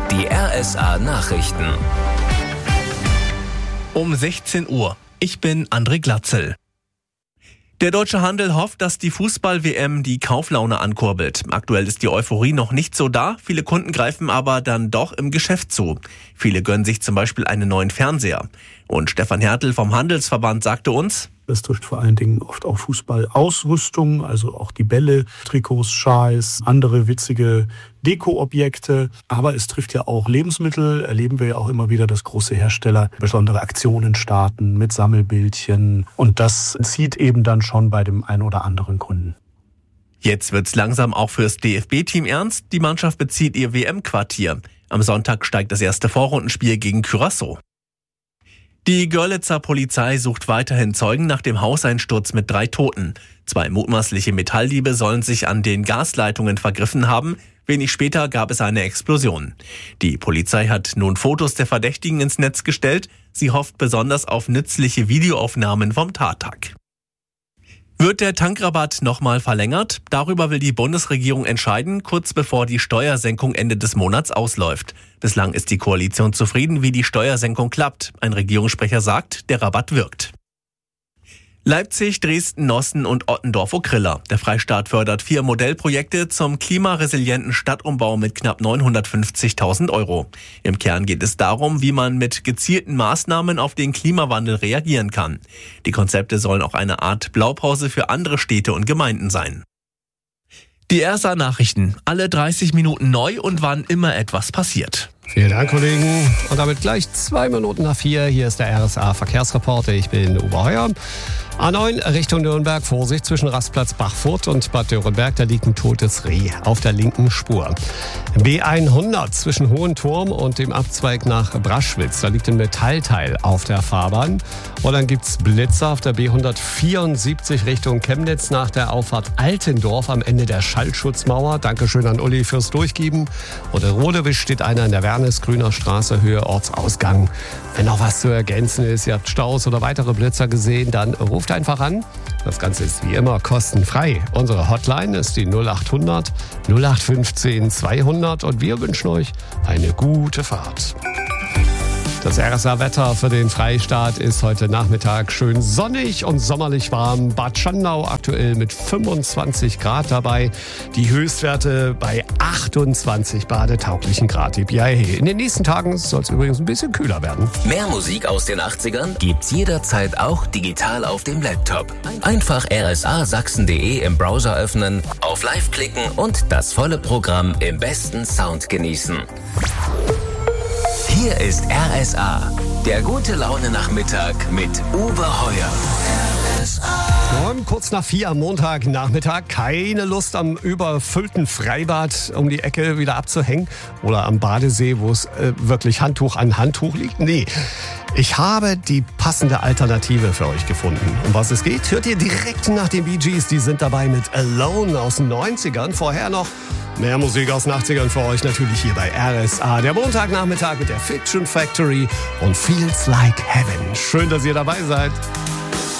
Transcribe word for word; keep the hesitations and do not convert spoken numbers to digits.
Die R S A-Nachrichten. Um sechzehn Uhr. Ich bin André Glatzel. Der deutsche Handel hofft, dass die Fußball-W M die Kauflaune ankurbelt. Aktuell ist die Euphorie noch nicht so da, viele Kunden greifen aber dann doch im Geschäft zu. Viele gönnen sich zum Beispiel einen neuen Fernseher. Und Stefan Hertel vom Handelsverband sagte uns: Das trifft vor allen Dingen oft auch Fußballausrüstung, also auch die Bälle, Trikots, Schals, andere witzige Dekoobjekte. Aber es trifft ja auch Lebensmittel. Erleben wir ja auch immer wieder, dass große Hersteller besondere Aktionen starten mit Sammelbildchen. Und das zieht eben dann schon bei dem einen oder anderen Kunden. Jetzt wird's langsam auch fürs D F B-Team ernst. Die Mannschaft bezieht ihr W M-Quartier. Am Sonntag steigt das erste Vorrundenspiel gegen Curaçao. Die Görlitzer Polizei sucht weiterhin Zeugen nach dem Hauseinsturz mit drei Toten. Zwei mutmaßliche Metalldiebe sollen sich an den Gasleitungen vergriffen haben. Wenig später gab es eine Explosion. Die Polizei hat nun Fotos der Verdächtigen ins Netz gestellt. Sie hofft besonders auf nützliche Videoaufnahmen vom Tattag. Wird der Tankrabatt nochmal verlängert? Darüber will die Bundesregierung entscheiden, kurz bevor die Steuersenkung Ende des Monats ausläuft. Bislang ist die Koalition zufrieden, wie die Steuersenkung klappt. Ein Regierungssprecher sagt, der Rabatt wirkt. Leipzig, Dresden, Nossen und Ottendorf-Okrilla. Der Freistaat fördert vier Modellprojekte zum klimaresilienten Stadtumbau mit knapp neunhundertfünfzigtausend Euro. Im Kern geht es darum, wie man mit gezielten Maßnahmen auf den Klimawandel reagieren kann. Die Konzepte sollen auch eine Art Blaupause für andere Städte und Gemeinden sein. Die R S A-Nachrichten. Alle dreißig Minuten neu und wann immer etwas passiert. Vielen Dank, Kollegen. Und damit gleich zwei Minuten nach vier. Hier ist der R S A-Verkehrsreporter. Ich bin Uwe Heuer. A neun Richtung Nürnberg. Vorsicht zwischen Rastplatz Bachfurt und Bad Dürrenberg. Da liegt ein totes Reh auf der linken Spur. B hundert zwischen Hohenturm und dem Abzweig nach Braschwitz. Da liegt ein Metallteil auf der Fahrbahn. Und dann gibt's Blitzer auf der B hundertvierundsiebzig Richtung Chemnitz nach der Auffahrt Altendorf am Ende der Schallschutzmauer. Dankeschön an Uli fürs Durchgeben. Und in Rodewisch steht einer in der Wernes-Grüner Straße, Höhe Ortsausgang. Wenn noch was zu ergänzen ist, ihr habt Staus oder weitere Blitzer gesehen, dann ruft einfach an. Das Ganze ist wie immer kostenfrei. Unsere Hotline ist die null acht hundert null acht fünfzehn zweihundert und wir wünschen euch eine gute Fahrt. Das R S A-Wetter für den Freistaat ist heute Nachmittag schön sonnig und sommerlich warm. Bad Schandau aktuell mit fünfundzwanzig Grad dabei. Die Höchstwerte bei achtundzwanzig badetauglichen Grad. In den nächsten Tagen soll es übrigens ein bisschen kühler werden. Mehr Musik aus den achtzigern gibt's jederzeit auch digital auf dem Laptop. Einfach r s a sachsen punkt d e im Browser öffnen, auf Live klicken und das volle Programm im besten Sound genießen. Hier ist R S A, der gute Laune Nachmittag mit Uwe Heuer. R S A. Und kurz nach vier am Montagnachmittag, keine Lust am überfüllten Freibad um die Ecke wieder abzuhängen oder am Badesee, wo es äh, wirklich Handtuch an Handtuch liegt. Nee, ich habe die passende Alternative für euch gefunden. Um was es geht, hört ihr direkt nach den Bee Gees. Die sind dabei mit Alone aus den neunzigern. Vorher noch mehr Musik aus den achtzigern für euch natürlich hier bei R S A. Der Montagnachmittag mit der Fiction Factory und Feels Like Heaven. Schön, dass ihr dabei seid.